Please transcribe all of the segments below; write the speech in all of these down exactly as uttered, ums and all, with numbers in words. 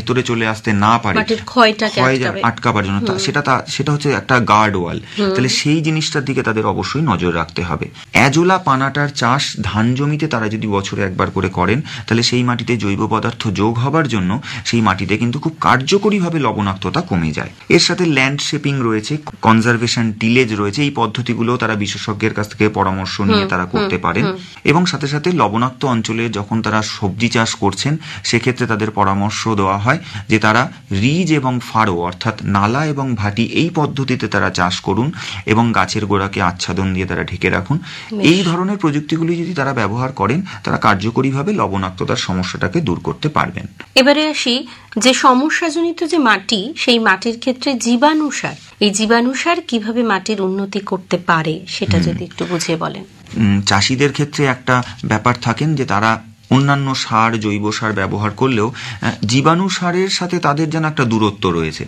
ভেতরে চলে আসতে না পারে, ক্ষয় আটকাবার জন্য, সেটা সেটা হচ্ছে একটা গার্ড ওয়াল। তাহলে সেই জিনিসটার দিকে তাদের অবশ্যই নজর রাখতে হবে। অ্যাজোলা পানাটার চাষ ধান জমিতে তারা যদি বছরে একবার করে করেন, তাহলে সেই মাটিতে জৈব পদার্থ যোগ হবার জন্য সেই মাটিতে কিন্তু খুব কার্যকরীভাবে লবণাক্ততা কমে যায়। এর সাথে ল্যান্ডশেপিং রয়েছে, কনজারভেশন টিলেজ রয়েছে, এই পদ্ধতিগুলো তারা বিশেষজ্ঞের কাছ থেকে পরামর্শ নিয়ে তারা করতে পারেন। এবং সাথে সাথে লবণাক্ত অঞ্চলে যখন তারা সবজি চাষ করছেন, সেক্ষেত্রে তাদের পরামর্শ দেওয়া হয় যে তারা রিজ এবং ফাড়ো অর্থাৎ নালা এবং ভাটি এই পদ্ধতিতে তারা চাষ করুন এবং গাছের গোড়াকে আচ্ছাদন দিয়ে তারা ঢেকে রাখুন। এই ধরনের প্রযুক্তিগুলি যদি তারা ব্যবহার করেন, তারা কার্যকরীভাবে লবণাক্ততার সমস্যাটাকে দূর করতে পারবেন। এবারে আসি যে সমস্যাজনিত যে মাটি, সেই মাটির ক্ষেত্রে জীবাণুসার, এই জীবাণুসার কিভাবে মাটির উন্নতি করতে পারে সেটা যদি একটু বুঝিয়ে বলেন। চাষিদের ক্ষেত্রে একটা ব্যাপার থাকেন যে তারা অন্যান্য সার, জৈব সার ব্যবহার করলেও জীবাণু সারের সাথে তাদের যেন একটা দূরত্ব রয়েছে।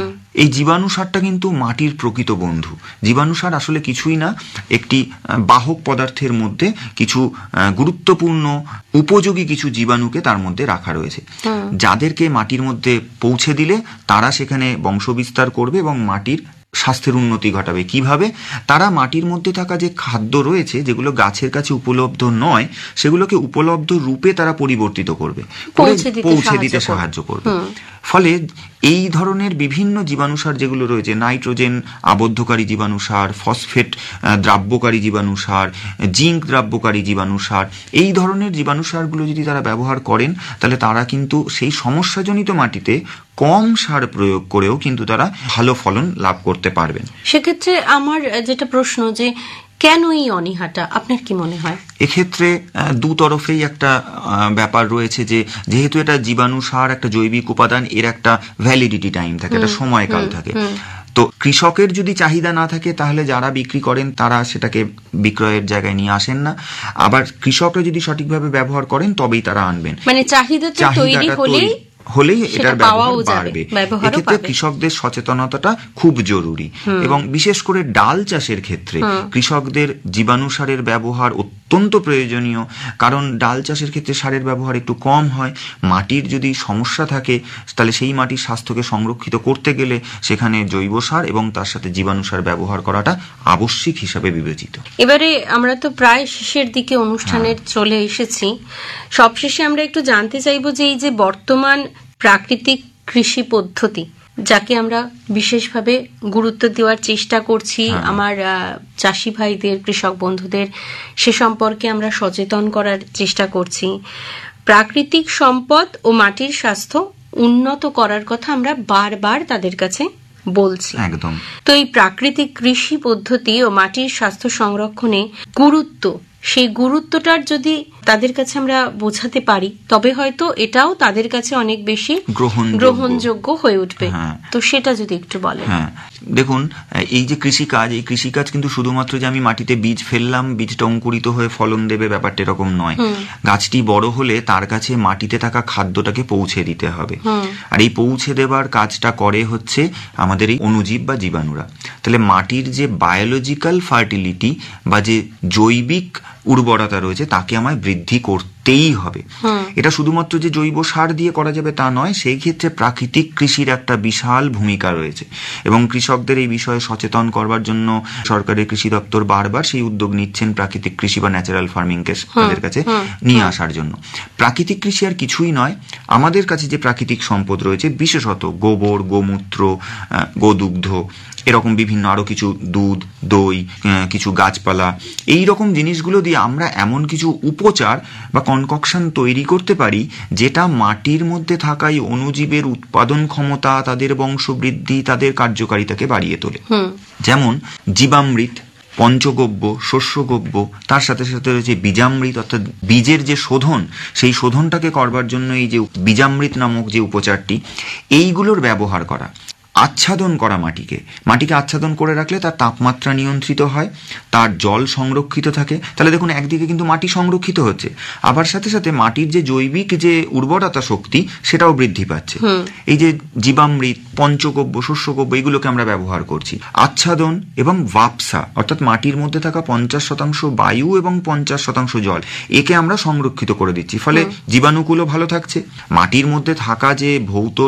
এই জীবাণু সারটা কিন্তু মাটির প্রকৃত বন্ধু। জীবাণু সার আসলে কিছুই না, একটি বাহক পদার্থের মধ্যে কিছু গুরুত্বপূর্ণ উপযোগী কিছু জীবাণুকে তার মধ্যে রাখা রয়েছে, যাদেরকে মাটির মধ্যে পৌঁছে দিলে তারা সেখানে বংশবিস্তার করবে এবং মাটির স্বাস্থ্যের উন্নতি ঘটাবে। কিভাবে? তারা মাটির মধ্যে থাকা যে খাদ্য রয়েছে, যেগুলো গাছের কাছে উপলব্ধ নয়, সেগুলোকে উপলব্ধ রূপে তারা পরিবর্তিত করবে, পৌঁছে দিতে সাহায্য করবে। ফলে এই ধরনের বিভিন্ন জীবাণুসার যেগুলো রয়েছে, নাইট্রোজেন আবদ্ধকারী জীবাণুসার, ফসফেট দ্রাব্যকারী জীবাণুসার, জিঙ্ক দ্রাব্যকারী জীবাণুসার, এই ধরনের জীবাণুসারগুলো যদি তারা ব্যবহার করেন, তাহলে তারা কিন্তু সেই সমস্যাজনিত মাটিতে কম সার প্রয়োগ করেও কিন্তু তারা ভালো ফলন লাভ করতে পারবেন। সেক্ষেত্রে আমার যেটা প্রশ্ন, যে কেন এই অনীহাটা, আপনার কি মনে হয়? এক্ষেত্রে দু তরফেই একটা ব্যাপার রয়েছে, যে যেহেতু এটা জীবাণু সার, একটা জৈবিক উপাদান, এর একটা ভ্যালিডিটি টাইম থাকে, একটা সময়কাল থাকে। তো কৃষকের যদি চাহিদা না থাকে, তাহলে যারা বিক্রি করেন তারা সেটাকে বিক্রয়ের জায়গায় নিয়ে আসেন না। আবার কৃষকরা যদি সঠিকভাবে ব্যবহার করেন, তবেই তারা আনবেন। মানে চাহিদাটা তৈরি হলেই হলেই এটার ব্যবহার বাড়বে। এক্ষেত্রে কৃষকদের সচেতনতাটা খুব জরুরি। এবং বিশেষ করে ডাল চাষের ক্ষেত্রে কৃষকদের জীবাণু সারের ব্যবহার অত্যন্ত প্রয়োজনীয়, কারণ ডাল চাষের ক্ষেত্রে সারের ব্যবহার একটু কম হয়। মাটির যদি সমস্যা থাকে, তাহলে সেই মাটির স্বাস্থ্যকে সংরক্ষিত করতে গেলে সেখানে জৈব সার এবং তার সাথে জীবাণু সার ব্যবহার করাটা আবশ্যিক হিসাবে বিবেচিত। এবারে আমরা তো প্রায় শেষের দিকে অনুষ্ঠানের চলে এসেছি। সবশেষে আমরা একটু জানতে চাইবো যে এই যে বর্তমান প্রাকৃতিক কৃষি পদ্ধতি, যাকে আমরা বিশেষভাবে গুরুত্ব দেওয়ার চেষ্টা করছি, আমার চাষি ভাইদের, কৃষক বন্ধুদের সে সম্পর্কে আমরা সচেতন করার চেষ্টা করছি। প্রাকৃতিক সম্পদ ও মাটির স্বাস্থ্য উন্নত করার কথা আমরা বারবার তাদের কাছে বলছি। একদম। তো এই প্রাকৃতিক কৃষি পদ্ধতি ও মাটির স্বাস্থ্য সংরক্ষণে গুরুত্ব, সেই গুরুত্বটার যদি তাদের কাছে আমরা বোঝাতে পারি, তবে হয়তো এটাও তাদের কাছে অনেক বেশি গ্রহণযোগ্য হয়ে উঠবে। তো সেটা যদি একটু বলেন। হ্যাঁ, দেখুন, এই যে কৃষিকাজ, এই কৃষিকাজ কিন্তু শুধুমাত্র যে আমি মাটিতে বীজ ফেললাম, বীজটা অঙ্কুরিত হয়ে ফলন দেবে, ব্যাপারটা এরকম নয়। গাছটি বড় হলে তার কাছে মাটিতে থাকা খাদ্যটাকে পৌঁছে দিতে হবে। আর এই পৌঁছে দেবার কাজটা করে হচ্ছে আমাদের এই অণুজীব বা জীবাণুরা। তাহলে মাটির যে বায়োলজিক্যাল ফার্টিলিটি বা যে জৈবিক উর্বরতা রয়েছে, তাকে আমায় বৃদ্ধি করতেই হবে। এটা শুধুমাত্র যে জৈব সার দিয়ে করা যাবে তা নয়, সেই ক্ষেত্রে প্রাকৃতিক কৃষির একটা বিশাল ভূমিকা রয়েছে এবং কৃষকদের এই বিষয়ে সচেতন করবার জন্য সরকারের কৃষি দপ্তর বারবার সেই উদ্যোগ নিচ্ছেন, প্রাকৃতিক কৃষি বা ন্যাচারাল ফার্মিংকে তাদের কাছে নিয়ে আসার জন্য। প্রাকৃতিক কৃষি আর কিছুই নয়, আমাদের কাছে যে প্রাকৃতিক সম্পদ রয়েছে, বিশেষত গোবর, গোমূত্র, গোদুগ্ধ, এরকম বিভিন্ন আরো কিছু দুধ, দই, কিছু গাছপালা, এই রকম জিনিসগুলো দিয়ে আমরা এমন কিছু উপচার বা কনককশন তৈরি করতে পারি, যেটা মাটির মধ্যে থাকা এই অণুজীবের উৎপাদন ক্ষমতা, তাদের বংশবৃদ্ধি, তাদের কার্যকারিতাকে বাড়িয়ে তোলে। যেমন জীবামৃত, পঞ্চগব্য, শস্যগব্য, তার সাথে সাথে রয়েছে বীজামৃত, অর্থাৎ বীজের যে শোধন, সেই শোধনটাকে করবার জন্য এই যে বীজামৃত নামক যে উপচারটি, এইগুলোর ব্যবহার করা। আচ্ছাদন করা মাটিকে, মাটিকে আচ্ছাদন করে রাখলে তার তাপমাত্রা নিয়ন্ত্রিত হয়, তার জল সংরক্ষিত থাকে। তাহলে দেখুন, একদিকে কিন্তু মাটি সংরক্ষিত হচ্ছে, আবার সাথে সাথে মাটির যে জৈবিক যে উর্বরতা শক্তি, সেটাও বৃদ্ধি পাচ্ছে। এই যে জীবামৃত, পঞ্চগব্য, শস্যগব্য, এগুলোকে আমরা ব্যবহার করছি। আচ্ছাদন এবং বাপসা, অর্থাৎ মাটির মধ্যে থাকা পঞ্চাশ শতাংশ বায়ু এবং পঞ্চাশ শতাংশ জল, একে আমরা সংরক্ষিত করে দিচ্ছি। ফলে জীবাণুগুলো ভালো থাকছে, মাটির মধ্যে থাকা যে ভৌত